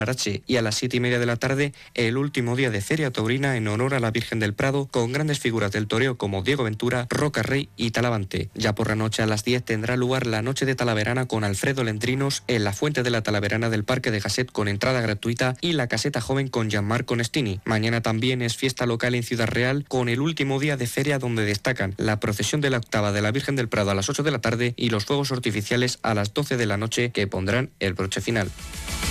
Arache, y a las 7:30 de la tarde el último día de feria taurina en honor a la Virgen del Prado, con grandes figuras del toreo como Diego Ventura, Roca Rey y Talavante. Ya por la noche a las 10 tendrá lugar la noche de Talaverana con Alfredo Lendrinos en la Fuente de la Talaverana del Parque de Gasset con entrada gratuita y la Caseta Joven con Gianmarco Nestini. Mañana también es fiesta local en Ciudad Real con el último día de feria, donde destacan la procesión de la octava de la Virgen del Prado a las 8 de la tarde y los fuegos artificiales a las 12 de la noche, que pondrán el broche final.